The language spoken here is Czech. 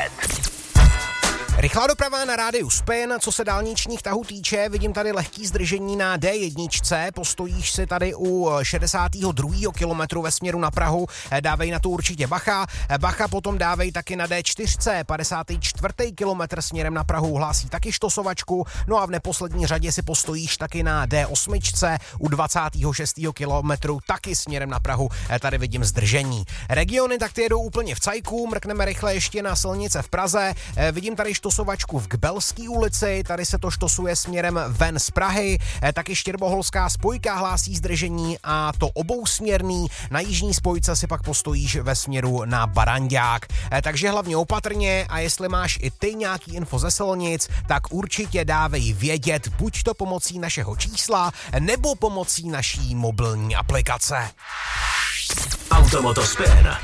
Rychlá doprava na rádiu Spin, co se dálničních tahů týče, vidím tady lehký zdržení na D1, postojíš si tady u 62. kilometru ve směru na Prahu, dávej na to určitě bacha. Bacha potom dávej taky na D4, 54. kilometr směrem na Prahu, hlásí taky štosovačku, no a v neposlední řadě si postojíš taky na D8, u 26. kilometru taky směrem na Prahu, tady vidím zdržení. Regiony tak ty jedou úplně v cajku, mrkneme rychle ještě na silnice v Praze, vidím tady štosovačku v Kbelské ulici, tady se to štosuje směrem ven z Prahy, taky Štěrboholská spojka hlásí zdržení a to obousměrný, na jižní spojce si pak postojíš ve směru na Barandák. Takže hlavně opatrně a jestli máš i ty nějaký info ze silnic, tak určitě dávej vědět, buď to pomocí našeho čísla, nebo pomocí naší mobilní aplikace. Automoto Spin.